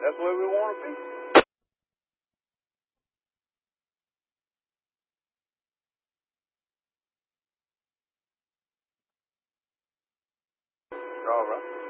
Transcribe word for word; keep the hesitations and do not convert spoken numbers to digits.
That's where we want to be. All right.